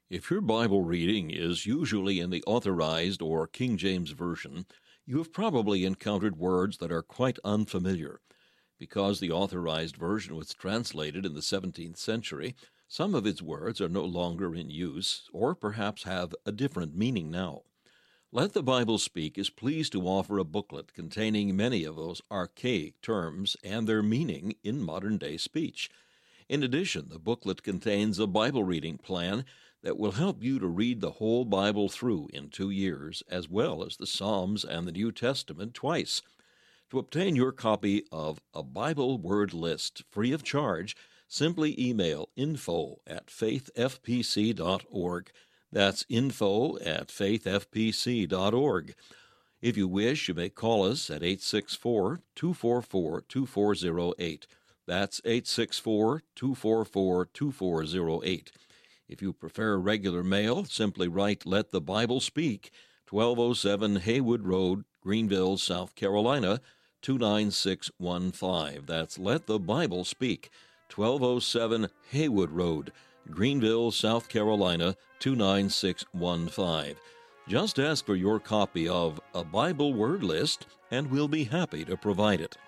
If your Bible reading is usually in the Authorized or King James Version, you have probably encountered words that are quite unfamiliar. Because the Authorized Version was translated in the 17th century, some of its words are no longer in use, or perhaps have a different meaning now. Let the Bible Speak is pleased to offer a booklet containing many of those archaic terms and their meaning in modern-day speech. In addition, the booklet contains a Bible reading plan that will help you to read the whole Bible through in 2 years, as well as the Psalms and the New Testament twice. To obtain your copy of A Bible Word List free of charge, simply email info@faithfpc.org. That's info@faithfpc.org. If you wish, you may call us at 864-244-2408. That's 864-244-2408. If you prefer regular mail, simply write Let the Bible Speak, 1207 Haywood Road, Greenville, South Carolina, 29615. That's Let the Bible Speak, 1207 Haywood Road, Greenville, South Carolina, 29615. Just ask for your copy of A Bible Word List, and we'll be happy to provide it.